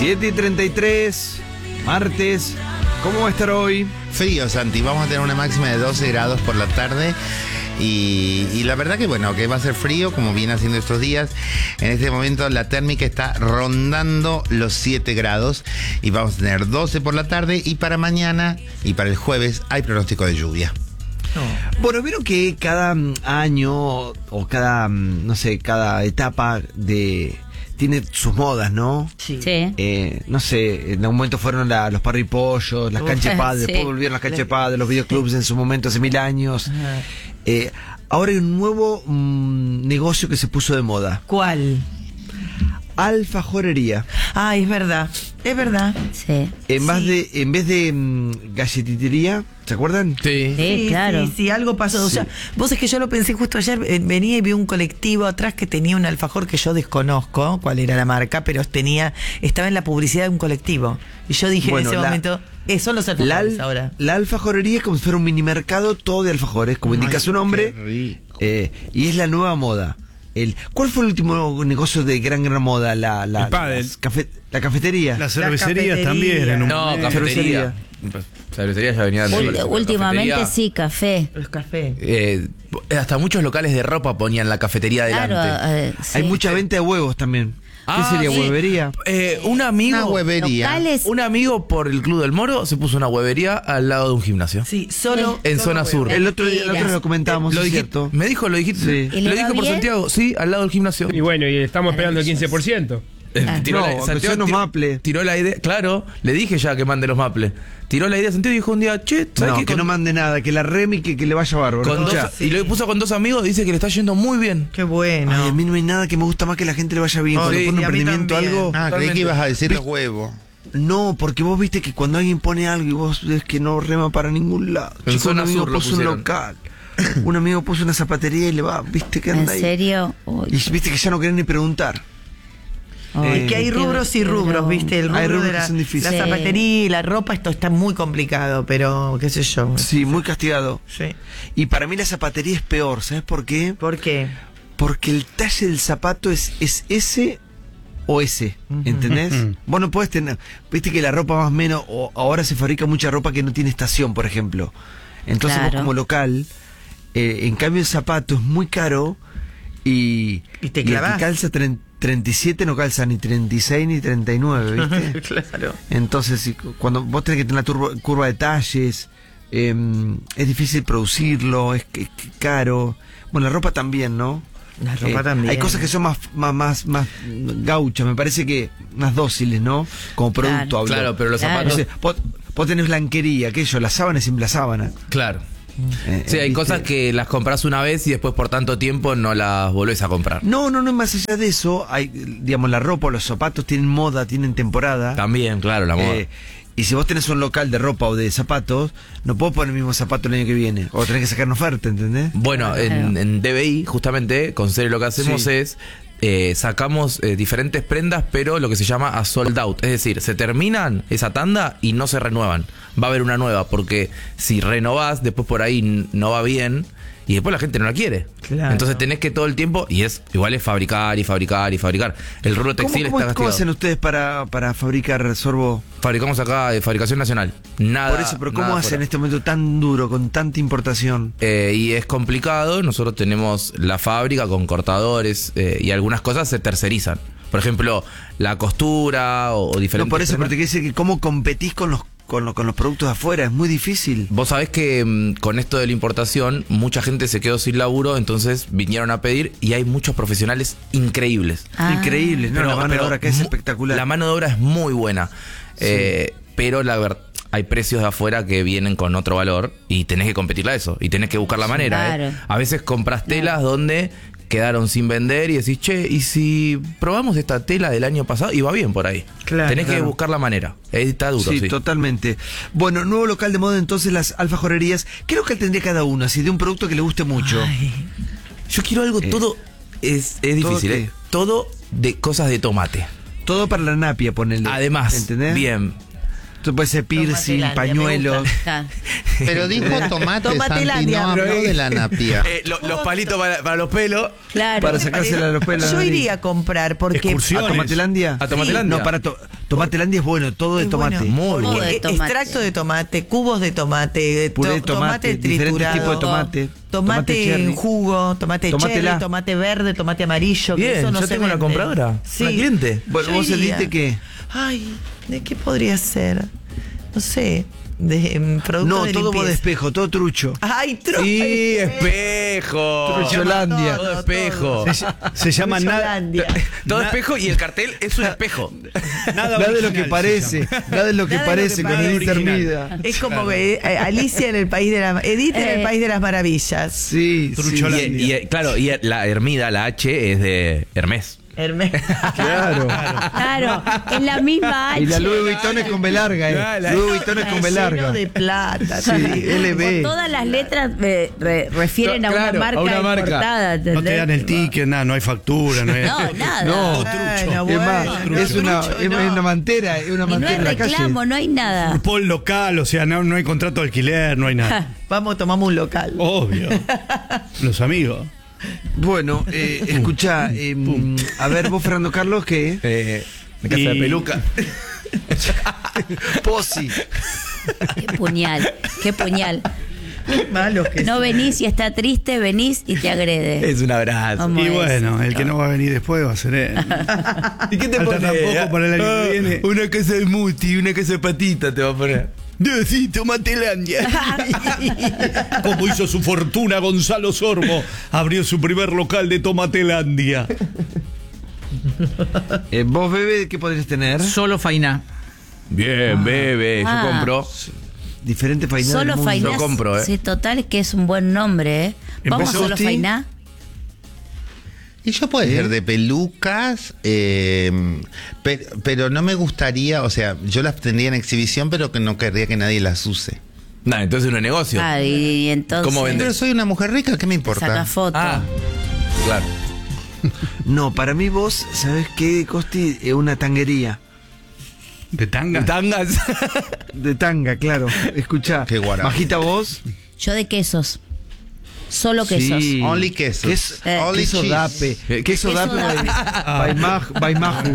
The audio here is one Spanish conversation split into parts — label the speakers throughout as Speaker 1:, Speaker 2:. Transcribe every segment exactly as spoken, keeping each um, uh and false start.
Speaker 1: siete y treinta y tres, martes. ¿Cómo va a estar hoy?
Speaker 2: Frío, Santi. Vamos a tener una máxima de doce grados por la tarde. Y, y la verdad que bueno, que va a ser frío, como viene haciendo estos días. En este momento la térmica está rondando los siete grados. Y vamos a tener doce por la tarde. Y para mañana y para el jueves hay pronóstico de lluvia.
Speaker 1: No. Bueno, vieron que cada año o cada, no sé, cada etapa de... tiene sus modas, ¿no?
Speaker 3: Sí.
Speaker 4: Sí.
Speaker 1: Eh, no sé, en algún momento fueron la, los parripollos, las
Speaker 3: Uf,
Speaker 1: canchas de pádel,
Speaker 4: sí.
Speaker 1: después volvieron las canchas de pádel, los videoclubs en su momento hace mil años. Eh, ahora hay un nuevo mmm, negocio que se puso de moda.
Speaker 3: ¿Cuál?
Speaker 1: Alfajorería.
Speaker 3: Ah, es verdad, es verdad.
Speaker 4: Sí.
Speaker 1: En, más
Speaker 3: Sí.
Speaker 1: de, en vez de mmm, galletitería, ¿se acuerdan?
Speaker 5: Sí.
Speaker 4: Sí, claro.
Speaker 3: Sí, sí, algo pasó. O sea, vos es que yo lo pensé justo ayer, eh, venía y vi un colectivo atrás que tenía un alfajor que yo desconozco cuál era la marca, pero tenía, estaba en la publicidad de un colectivo. Y yo dije
Speaker 1: Bueno,
Speaker 3: en ese
Speaker 1: la-
Speaker 3: momento, eh, son los
Speaker 1: La,
Speaker 3: alfajores
Speaker 1: al-
Speaker 3: ahora.
Speaker 1: la alfajorería es como si fuera un mini mercado todo de alfajores, como indica su nombre. Eh, y es la nueva moda. El, ¿Cuál fue el último negocio de gran gran moda? La, la,
Speaker 6: El pádel.
Speaker 1: las cafe- la cafetería.
Speaker 6: Las cervecerías
Speaker 3: cafetería.
Speaker 6: también en un
Speaker 5: No,
Speaker 6: momento.
Speaker 5: cafetería. Cervecería ya venía de
Speaker 4: Ul-
Speaker 5: la
Speaker 4: últimamente
Speaker 5: cafetería.
Speaker 4: sí, café.
Speaker 3: Los cafés.
Speaker 5: Eh, hasta muchos locales de ropa ponían la cafetería delante.
Speaker 4: Claro, eh, sí.
Speaker 1: Hay mucha venta de huevos también.
Speaker 5: Ah,
Speaker 1: ¿Qué sería?
Speaker 5: sí.
Speaker 1: ¿Huevería?
Speaker 5: Eh, un amigo,
Speaker 2: Una huevería.
Speaker 4: Locales.
Speaker 5: un amigo por el Club del Moro se puso una huevería al lado de un gimnasio.
Speaker 3: Sí, solo.
Speaker 5: En
Speaker 3: solo
Speaker 5: zona
Speaker 3: huevos.
Speaker 5: sur.
Speaker 1: El otro día el otro
Speaker 4: Mentiras.
Speaker 1: lo comentábamos,
Speaker 5: Lo
Speaker 1: ¿es
Speaker 5: dijiste-
Speaker 1: cierto?
Speaker 5: me dijo, lo dijiste.
Speaker 1: Sí.
Speaker 4: ¿Y le
Speaker 5: Lo
Speaker 4: va
Speaker 5: dije por
Speaker 4: bien?
Speaker 5: Santiago, sí, al lado del gimnasio.
Speaker 6: Y bueno, y estamos esperando el quince por ciento.
Speaker 5: Eh,
Speaker 4: Ah.
Speaker 5: tiró
Speaker 1: No,
Speaker 5: la-
Speaker 1: aunque
Speaker 5: Santiago
Speaker 1: sea unos
Speaker 5: tiró-
Speaker 1: maple.
Speaker 5: Tiró la idea, claro, le dije ya que mande los maples. Tiró la idea a Santiago y dijo un día, che, ¿sabes
Speaker 1: No,
Speaker 5: qué?
Speaker 1: que
Speaker 5: Con-
Speaker 1: no mande nada, que la remi que, que le vaya bárbaro.
Speaker 5: con dos-
Speaker 1: Escuchá.
Speaker 5: y lo puso con dos amigos, dice que le está yendo muy bien.
Speaker 3: Qué bueno.
Speaker 1: Ay, a mí no hay nada que me gusta más que la gente le vaya bien.
Speaker 3: Oh,
Speaker 1: Cuando
Speaker 5: sí,
Speaker 1: pone un
Speaker 3: y a mí
Speaker 1: emprendimiento
Speaker 3: también.
Speaker 1: algo.
Speaker 2: Ah, creí
Speaker 5: Totalmente.
Speaker 2: que ibas a decir los huevos.
Speaker 1: No, porque vos viste que cuando alguien pone algo y vos ves que no rema para ningún lado.
Speaker 5: En
Speaker 1: Chico, un
Speaker 5: zona
Speaker 1: amigo
Speaker 5: sur lo
Speaker 1: puso un
Speaker 5: pusieron.
Speaker 1: local. Un amigo puso una zapatería y le va, viste que
Speaker 4: ¿En
Speaker 1: anda ahí.
Speaker 4: serio? Uy,
Speaker 1: Y viste que ya no querés ni preguntar.
Speaker 4: uy,
Speaker 1: eh,
Speaker 3: Es que hay
Speaker 4: qué-
Speaker 3: rubros y
Speaker 4: qué
Speaker 3: rubros,
Speaker 4: broma.
Speaker 3: ¿viste? El
Speaker 1: Hay
Speaker 3: rubro
Speaker 1: rubros
Speaker 3: de
Speaker 1: que
Speaker 3: la,
Speaker 1: son difíciles.
Speaker 3: la
Speaker 4: Sí.
Speaker 3: zapatería y la ropa, esto está muy complicado, pero qué sé yo.
Speaker 1: Sí, muy castigado.
Speaker 3: Sí.
Speaker 1: Y para mí la zapatería es peor, ¿sabes por qué?
Speaker 3: ¿Por qué?
Speaker 1: Porque el talle del zapato es, es S o S, ¿entendés?
Speaker 6: Ujú.
Speaker 1: Vos no podés tener, viste que la ropa más o menos, o ahora se fabrica mucha ropa que no tiene estación, por ejemplo. Entonces
Speaker 4: Claro.
Speaker 1: vos como local, eh, en cambio el zapato es muy caro y,
Speaker 3: Y te
Speaker 1: el que
Speaker 3: clavás.
Speaker 1: calza tren- treinta y siete no calza ni treinta y seis ni treinta y nueve, ¿viste?
Speaker 3: Claro.
Speaker 1: Entonces, si- cuando vos tenés que tener la turbo- curva de talles, eh, es difícil producirlo, es, que- es que caro. Bueno, la ropa también, ¿no?
Speaker 3: La ropa
Speaker 1: Eh,
Speaker 3: también.
Speaker 1: Hay cosas que son más, más, más, más gauchas, me parece que más dóciles, ¿no? Como producto,
Speaker 4: Claro.
Speaker 1: hablo.
Speaker 5: Claro, pero los
Speaker 4: Claro.
Speaker 1: No
Speaker 5: zapatos.
Speaker 1: sé, vos, vos tenés blanquería, aquello, la sábana es siempre la sábana.
Speaker 5: Claro.
Speaker 1: Eh,
Speaker 5: Sí,
Speaker 1: eh,
Speaker 5: hay
Speaker 1: ¿viste?
Speaker 5: cosas que las compras una vez y después por tanto tiempo no las volvés a comprar.
Speaker 1: No, no, no, más allá de eso, hay, digamos, la ropa, los zapatos tienen moda, tienen temporada.
Speaker 5: También, claro, la moda.
Speaker 1: Eh, y si vos tenés un local de ropa o de zapatos, no puedo poner el mismo zapato el año que viene. O tenés que sacar una oferta, ¿entendés?
Speaker 5: Bueno, en, en D B I, justamente, con Cere lo que hacemos
Speaker 1: Sí.
Speaker 5: es. eh, sacamos eh, diferentes prendas, pero lo que se llama a sold out. Es decir, se terminan esa tanda y no se renuevan. Va a haber una nueva, porque si renovás, después por ahí n- no va bien. Y después la gente no la quiere.
Speaker 3: Claro.
Speaker 5: Entonces tenés que todo el tiempo, y es igual es fabricar y fabricar y fabricar. El rubro
Speaker 1: ¿Cómo,
Speaker 5: textil
Speaker 1: cómo-
Speaker 5: está
Speaker 1: cómo
Speaker 5: castigado.
Speaker 1: hacen ustedes para, para fabricar sorbo?
Speaker 5: Fabricamos acá de fabricación nacional. Nada.
Speaker 1: Por eso, pero ¿cómo
Speaker 5: nada
Speaker 1: hacen
Speaker 5: fuera.
Speaker 1: en este momento tan duro, con tanta importación?
Speaker 5: Eh, y es complicado. Nosotros tenemos la fábrica con cortadores eh, y algunas cosas se tercerizan. Por ejemplo, la costura o, o diferentes.
Speaker 1: No, por eso,
Speaker 5: temas.
Speaker 1: pero te quiere decir que cómo competís con los, con, los, con los productos de afuera, es muy difícil.
Speaker 5: Vos sabés que mm, con esto de la importación, mucha gente se quedó sin laburo, entonces vinieron a pedir y hay muchos profesionales increíbles.
Speaker 4: Ah.
Speaker 1: Increíble, ¿no? la mano de obra que es
Speaker 5: mu-
Speaker 1: espectacular.
Speaker 5: La mano de obra es muy buena. Eh, pero la verdad, hay precios de afuera que vienen con otro valor y tenés que competirle a eso. Y tenés que buscar la manera.
Speaker 4: claro.
Speaker 5: ¿eh? A veces compras telas donde quedaron sin vender y decís, che, ¿y si probamos esta tela del año pasado? Y va bien por ahí.
Speaker 3: Claro,
Speaker 5: tenés que
Speaker 1: claro.
Speaker 5: buscar la manera. Eh, Está duro,
Speaker 1: Sí,
Speaker 5: sí.
Speaker 1: totalmente. Bueno, nuevo local de moda entonces, las alfajorerías. ¿Qué local tendría cada uno? Así de un producto que le guste mucho.
Speaker 3: Ay,
Speaker 5: Yo quiero algo
Speaker 1: Eh,
Speaker 5: todo... Es, es
Speaker 1: ¿todo
Speaker 5: difícil,
Speaker 1: qué?
Speaker 5: ¿eh? Todo de cosas de tomate.
Speaker 1: Todo para la napia, ponele.
Speaker 5: Además,
Speaker 1: ¿entendés?
Speaker 5: bien.
Speaker 1: Esto puede ser piercing,
Speaker 3: Tomatelandia,
Speaker 1: pañuelos.
Speaker 3: me gusta.
Speaker 4: Ah,
Speaker 2: Pero dijo tomate, Santi,
Speaker 3: Tomatelandia.
Speaker 2: no habló de la napia.
Speaker 5: Eh, lo- los palitos para, para los pelos.
Speaker 4: claro.
Speaker 1: Para sacársela a los pelos.
Speaker 3: Yo
Speaker 1: Nari.
Speaker 3: iría a comprar porque
Speaker 1: ¿A
Speaker 6: Excursiones.
Speaker 1: Tomatelandia?
Speaker 5: ¿A Tomatelandia?
Speaker 1: No, para to- Tomatelandia es bueno, todo de
Speaker 3: es
Speaker 1: tomate.
Speaker 3: bueno.
Speaker 5: Muy
Speaker 4: Todo
Speaker 5: bueno.
Speaker 4: de
Speaker 3: Eh,
Speaker 4: tomate.
Speaker 3: Extracto de tomate, cubos de tomate,
Speaker 1: Puré de
Speaker 3: to-
Speaker 1: tomate, diferentes
Speaker 3: triturado,
Speaker 1: tipos de tomate.
Speaker 3: tomate,
Speaker 1: Tomate cherry.
Speaker 3: en jugo, tomate
Speaker 1: Tomatela.
Speaker 3: cherry, tomate verde, tomate amarillo. que
Speaker 5: Bien,
Speaker 3: eso no
Speaker 5: ya
Speaker 3: se
Speaker 5: tengo una
Speaker 3: vende.
Speaker 5: compradora, una cliente.
Speaker 1: Bueno,
Speaker 3: Yo
Speaker 1: vos
Speaker 3: iría.
Speaker 1: dijiste que...
Speaker 3: Ay, ¿de qué podría ser? No sé, de em, producto
Speaker 1: No,
Speaker 3: de
Speaker 1: todo
Speaker 3: limpieza.
Speaker 1: modo de espejo, todo trucho.
Speaker 3: Ay, tro-
Speaker 5: Sí, espejo.
Speaker 1: Trucholandia.
Speaker 5: Todo espejo.
Speaker 6: Se, se llama nada.
Speaker 3: Trucholandia.
Speaker 5: Todo
Speaker 6: Na-
Speaker 5: espejo y el cartel es un espejo.
Speaker 6: Nada,
Speaker 1: Nada de lo
Speaker 6: original
Speaker 1: que
Speaker 6: se
Speaker 1: parece,
Speaker 6: llama.
Speaker 1: nada de lo que
Speaker 3: Nada de lo
Speaker 1: parece
Speaker 3: que
Speaker 1: con
Speaker 3: parece.
Speaker 1: Edith Hermida.
Speaker 3: Es como que eh, Alicia en el país de la Edith en el
Speaker 4: Eh.
Speaker 3: país de las maravillas.
Speaker 1: Sí, sí.
Speaker 6: Trucholandia.
Speaker 5: Y, y, claro, y la Hermida, la H es de Hermes.
Speaker 3: Hermes.
Speaker 1: Claro.
Speaker 4: Claro, es la misma H.
Speaker 1: Y la Louis Vuitton es con B larga,
Speaker 5: Ah,
Speaker 1: eh.
Speaker 5: la-
Speaker 1: Louis Vuitton es con B larga.
Speaker 3: Lleno de plata.
Speaker 1: Sí, L B.
Speaker 4: Todas las letras eh, re- refieren a
Speaker 5: Claro,
Speaker 4: una
Speaker 5: a
Speaker 4: marca
Speaker 5: una marca.
Speaker 4: importada.
Speaker 6: No te
Speaker 4: ¿entendés?
Speaker 6: dan el ticket, nada, no hay factura, no hay.
Speaker 4: No, nada.
Speaker 1: No,
Speaker 3: Bueno,
Speaker 1: es más,
Speaker 3: bueno,
Speaker 1: es una,
Speaker 3: trucho,
Speaker 1: es
Speaker 3: no.
Speaker 1: una mantera, es una
Speaker 4: Y no
Speaker 1: mantera
Speaker 4: hay
Speaker 1: en la calle.
Speaker 4: reclamo, no hay nada.
Speaker 6: Pol local, o sea, no, no hay contrato de alquiler, no hay nada.
Speaker 3: Vamos, tomamos un local.
Speaker 6: Obvio. Los amigos.
Speaker 1: Bueno, eh, escucha, eh, a ver, vos, Fernando Carlos, ¿qué?
Speaker 5: Eh, de casa de
Speaker 6: Y-
Speaker 5: peluca.
Speaker 1: Posi.
Speaker 4: Qué puñal, qué puñal.
Speaker 3: Malos que
Speaker 4: No
Speaker 3: son.
Speaker 4: venís y está triste, venís y te agrede.
Speaker 5: Es un abrazo.
Speaker 4: Vamos.
Speaker 6: Y
Speaker 4: es?
Speaker 6: bueno, el que no va a venir después va a ser él.
Speaker 5: ¿Y qué te
Speaker 6: Falta
Speaker 5: pone?
Speaker 6: tampoco para el año que
Speaker 5: Ah,
Speaker 6: viene.
Speaker 5: Una casa de muti, una casa de patita te va a poner. Sí, Tomatelandia.
Speaker 6: Como hizo su fortuna Gonzalo Sorbo, abrió su primer local de Tomatelandia.
Speaker 1: Eh, vos, bebé, ¿qué podrías tener?
Speaker 7: Solo Fainá.
Speaker 5: Bien, bebé, yo
Speaker 4: Ah.
Speaker 5: compro.
Speaker 1: Diferentes fainadas
Speaker 4: Solo
Speaker 1: del mundo.
Speaker 4: Fainá.
Speaker 5: Lo compro, ¿eh?
Speaker 4: Sí, total, es que es un buen nombre, ¿eh? Vamos
Speaker 1: ¿Empezó
Speaker 4: solo
Speaker 1: usted?
Speaker 4: Fainá.
Speaker 2: Y yo puedo ser de pelucas, eh, pe- pero no me gustaría, o sea, yo las tendría en exhibición, pero que no querría que nadie las use.
Speaker 5: Nah, entonces no es negocio.
Speaker 4: Ah, y, y entonces.
Speaker 5: ¿Cómo vende?
Speaker 2: Pero soy una mujer rica, ¿qué me importa?
Speaker 4: Saca foto.
Speaker 5: Ah, claro.
Speaker 1: No, para mí vos, ¿sabés qué, Costi? Es una tanguería.
Speaker 6: ¿De tanga?
Speaker 5: Tangas.
Speaker 1: De tanga, claro. Escuchá.
Speaker 2: Qué guarapo.
Speaker 1: Majita, vos.
Speaker 4: Yo de quesos. Solo quesos.
Speaker 1: Sí.
Speaker 2: Only quesos.
Speaker 1: Ques-
Speaker 4: Eh.
Speaker 2: Only
Speaker 1: queso
Speaker 2: cheese.
Speaker 1: dape.
Speaker 5: Eh,
Speaker 1: Queso
Speaker 4: queso
Speaker 1: dape.
Speaker 4: dape.
Speaker 1: by Maj- by Maju.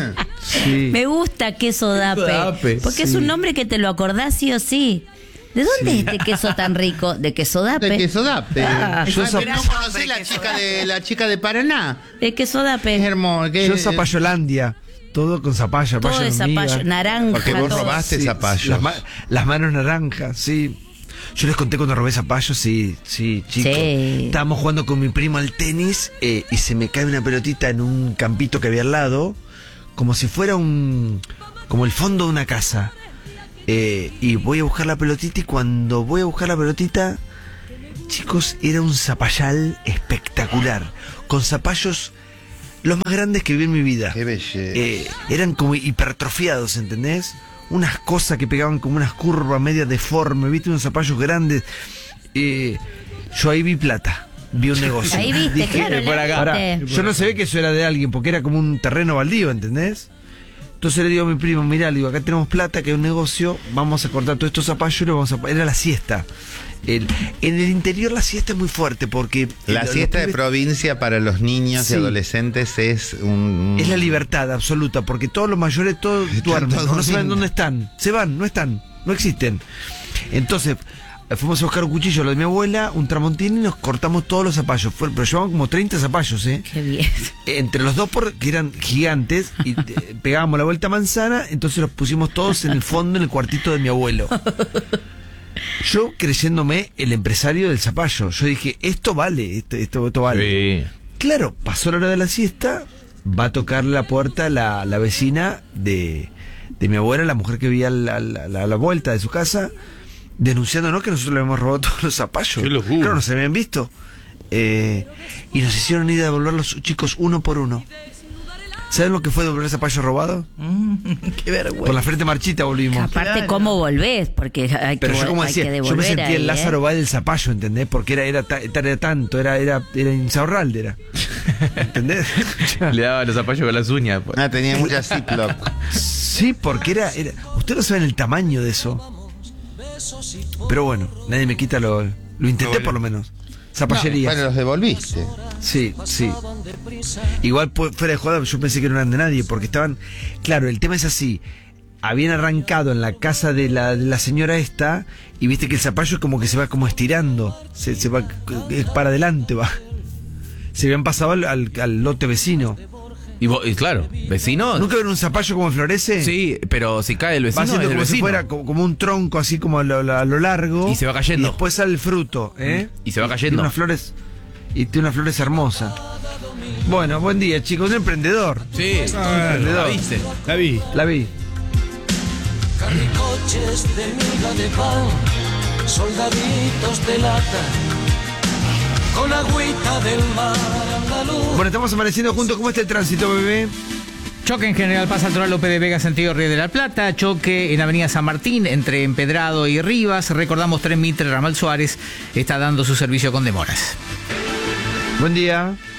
Speaker 1: Sí.
Speaker 4: Me gusta queso dape.
Speaker 5: dape,
Speaker 4: Porque es
Speaker 1: sí.
Speaker 4: un nombre que te lo acordás sí o sí. ¿De dónde es este queso tan rico? De queso dape.
Speaker 2: De queso dape.
Speaker 4: Ah.
Speaker 2: Yo
Speaker 1: Yo
Speaker 2: ¿No conocés la chica de la chica de Paraná?
Speaker 4: De queso
Speaker 2: Es
Speaker 4: dape.
Speaker 2: hermoso. que-
Speaker 1: Yo Zapayolandia. Todo con zapallo.
Speaker 4: Todo de zapallo, naranja.
Speaker 2: Porque vos
Speaker 4: todo.
Speaker 2: robaste zapallos.
Speaker 1: Las, ma- las manos naranjas, sí. Yo les conté cuando robé zapallos, sí, sí, chicos.
Speaker 4: Sí.
Speaker 1: Estábamos jugando con mi primo al tenis eh, y se me cae una pelotita en un campito que había al lado, como si fuera un. como el fondo de una casa. Eh, y voy a buscar la pelotita y cuando voy a buscar la pelotita, chicos, era un zapallal espectacular, con zapallos los más grandes que vi en mi vida.
Speaker 2: Qué belleza.
Speaker 1: Eh, eran como hipertrofiados, ¿entendés? Unas cosas que pegaban como unas curvas medias deformes, ¿viste? Unos zapallos grandes. Eh, yo ahí vi plata, vi un negocio.
Speaker 4: Ahí viste,
Speaker 1: Dije,
Speaker 4: claro,
Speaker 1: eh, por
Speaker 4: la
Speaker 1: acá. Pará,
Speaker 4: viste.
Speaker 1: yo no sabía que eso era de alguien, porque era como un terreno baldío, ¿entendés? Entonces le digo a mi primo, mirá, le digo, acá tenemos plata, que hay un negocio, vamos a cortar todos estos zapallos y lo vamos a... Era la siesta. El- en el interior la siesta es muy fuerte, porque...
Speaker 2: La
Speaker 1: los
Speaker 2: siesta de
Speaker 1: pibes-
Speaker 2: provincia para los niños
Speaker 1: Sí.
Speaker 2: y adolescentes es un...
Speaker 1: Es la libertad absoluta, porque todos los mayores todos
Speaker 2: Están
Speaker 1: duermen,
Speaker 2: todos
Speaker 1: no saben
Speaker 2: durmiendo.
Speaker 1: dónde están, se van, no están, no existen. Entonces, eh, fuimos a buscar un cuchillo, lo de mi abuela, un tramontín y nos cortamos todos los zapallos. Fue- pero llevaban como treinta zapallos, ¿eh?
Speaker 4: Qué bien.
Speaker 1: Entre los dos, porque eran gigantes, y eh, pegábamos la vuelta a manzana, entonces los pusimos todos en el fondo, en el cuartito de mi abuelo. Yo creyéndome el empresario del zapallo, yo dije, esto vale, esto, esto, esto vale.
Speaker 5: Sí.
Speaker 1: Claro, pasó la hora de la siesta, va a tocar la puerta la, la vecina de, de mi abuela, la mujer que vivía a la, la- la- la vuelta de su casa, denunciándonos que nosotros le habíamos robado todos los zapallos.
Speaker 6: Qué locura.
Speaker 1: Claro, no se habían visto. Eh, y nos hicieron ir a devolver los chicos uno por uno. ¿Saben lo que fue devolver zapallos robados?
Speaker 3: Qué vergüenza.
Speaker 1: Por la frente marchita volvimos.
Speaker 4: Aparte,
Speaker 3: Claro.
Speaker 4: ¿cómo volvés? Porque hay que,
Speaker 1: Pero yo
Speaker 4: vol-
Speaker 1: como
Speaker 4: hay
Speaker 1: decía,
Speaker 4: que
Speaker 1: yo me
Speaker 4: devolver
Speaker 1: sentía
Speaker 4: ahí,
Speaker 1: el Lázaro
Speaker 4: ¿eh?
Speaker 1: Báez del zapallo, ¿entendés? Porque era, era, ta- era tanto, era, era, era Insaurralde, era. ¿Entendés?
Speaker 5: Le daba los zapallos con las uñas. pues.
Speaker 2: Ah, tenía muchas Ziploc.
Speaker 1: Sí, porque era, era. Ustedes no saben el tamaño de eso. Pero bueno, nadie me quita lo. Lo intenté
Speaker 2: Bueno.
Speaker 1: por lo menos. Zapallería.
Speaker 2: Bueno, los devolviste.
Speaker 1: Sí, sí. Igual pu- fuera de joda, yo pensé que no eran de nadie, porque estaban. Claro, el tema es así. Habían arrancado en la casa de la, de la señora esta, y viste que el zapallo es como que se va como estirando. Se, se va es para adelante, va. Se habían pasado al, al, al lote vecino.
Speaker 5: Y, vos- y claro, vecino.
Speaker 1: ¿Nunca vieron un zapallo como florece?
Speaker 5: Sí, pero si cae el
Speaker 1: Va
Speaker 5: vecino,
Speaker 1: haciendo
Speaker 5: es del
Speaker 1: como si
Speaker 5: vecino.
Speaker 1: fuera co- como un tronco, así como a lo, a lo largo.
Speaker 5: Y se va cayendo.
Speaker 1: Y después sale el fruto, ¿eh?
Speaker 5: Y se va
Speaker 1: Y
Speaker 5: cayendo.
Speaker 1: tiene unas flores. Y tiene unas flores hermosas. Bueno, buen día, chicos. Un emprendedor.
Speaker 5: Sí,
Speaker 1: Emprendedor.
Speaker 5: ¿la viste?
Speaker 6: La vi.
Speaker 1: La vi.
Speaker 7: Carricoches de miga de pan, soldaditos de lata, con agüita del mar andaluz.
Speaker 1: Bueno, estamos amaneciendo juntos. ¿Cómo está el tránsito, bebé?
Speaker 8: Choque en General Paz Natural López de Vega, sentido Río de la Plata. Choque en Avenida San Martín, entre Empedrado y Rivas. Recordamos, Tren Mitre, Ramal Suárez está dando su servicio con demoras.
Speaker 1: Buen día.